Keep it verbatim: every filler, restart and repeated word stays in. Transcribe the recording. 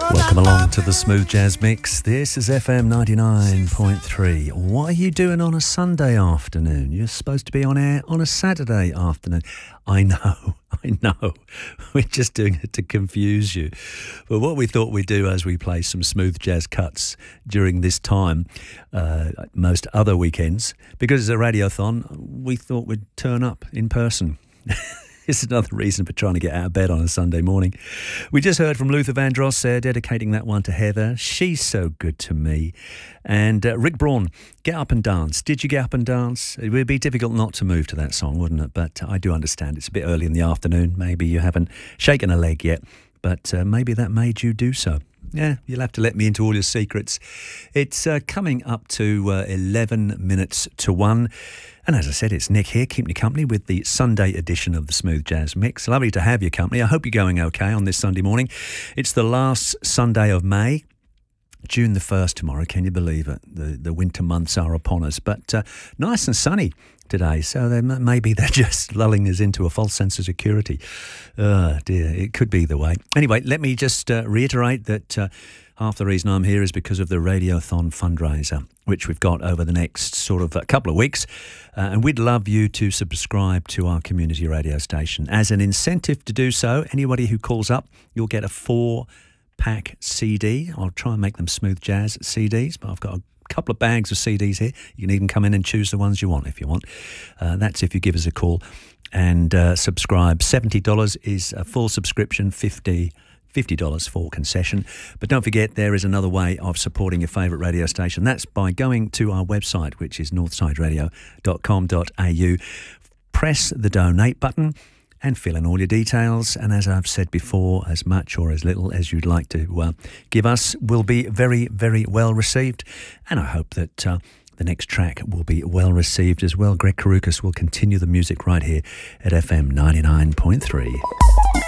Welcome along to the Smooth Jazz Mix. This is F M ninety-nine point three. What are you doing on a Sunday afternoon? You're supposed to be on air on a Saturday afternoon. I know, I know. We're just doing it to confuse you. But what we thought we'd do as we play some smooth jazz cuts during this time, uh, most other weekends, because it's a radiothon, we thought we'd turn up in person. It's another reason for trying to get out of bed on a Sunday morning. We just heard from Luther Vandross, uh, dedicating that one to Heather. She's so good to me. And uh, Rick Braun, Get Up and Dance. Did you get up and dance? It would be difficult not to move to that song, wouldn't it? But I do understand it's a bit early in the afternoon. Maybe you haven't shaken a leg yet, but uh, maybe that made you do so. Yeah, you'll have to let me into all your secrets. It's uh, coming up to uh, eleven minutes to one. And as I said, it's Nick here, keeping you company with the Sunday edition of the Smooth Jazz Mix. Lovely to have your company. I hope you're going okay on this Sunday morning. It's the last Sunday of May. June the first tomorrow, can you believe it? The the winter months are upon us, but uh, nice and sunny today, so they, maybe they're just lulling us into a false sense of security. Oh dear, it could be the way. Anyway, let me just uh, reiterate that uh, half the reason I'm here is because of the Radiothon fundraiser, which we've got over the next sort of a couple of weeks, uh, and we'd love you to subscribe to our community radio station. As an incentive to do so, anybody who calls up, you'll get a four pack C D. I'll try and make them smooth jazz C Ds, but I've got a couple of bags of C Ds here. You can even come in and choose the ones you want if you want. Uh, that's if you give us a call and uh, subscribe. seventy dollars is a full subscription, fifty dollars for concession. But don't forget, there is another way of supporting your favourite radio station. That's by going to our website, which is northside radio dot com dot a u. Press the donate button and fill in all your details. And as I've said before, as much or as little as you'd like to uh, give us will be very, very well received. And I hope that uh, the next track will be well received as well. Greg Karukas will continue the music right here at F M ninety-nine point three.